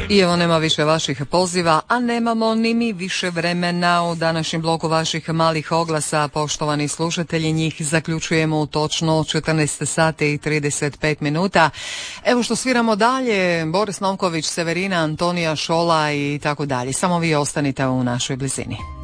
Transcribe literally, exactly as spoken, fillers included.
I evo nema više vaših poziva, a nemamo ni mi više vremena u današnjem bloku vaših malih oglasa, poštovani slušatelji, njih zaključujemo u točno četrnaest sati i trideset pet minuta. Evo što sviramo dalje, Boris Novković, Severina, Antonija Šola i tako dalje. Samo vi ostanite u našoj blizini.